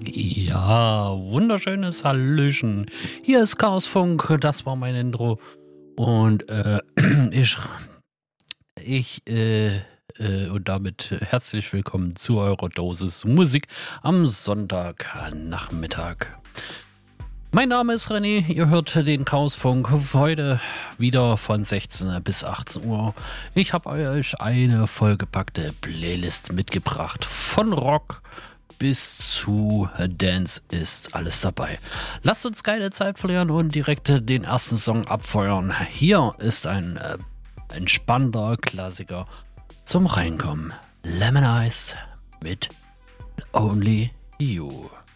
Ja, wunderschönes Hallöchen. Hier ist Chaosfunk, das war mein Intro. Und ich, und damit herzlich willkommen zu eurer Dosis Musik am Sonntagnachmittag. Mein Name ist René, ihr hört den Chaosfunk heute wieder von 16 bis 18 Uhr. Ich habe euch eine vollgepackte Playlist mitgebracht. Von Rock bis zu Dance ist alles dabei. Lasst uns keine Zeit verlieren und direkt den ersten Song abfeuern. Hier ist ein entspannter Klassiker zum Reinkommen. Lemon Ice mit Only You.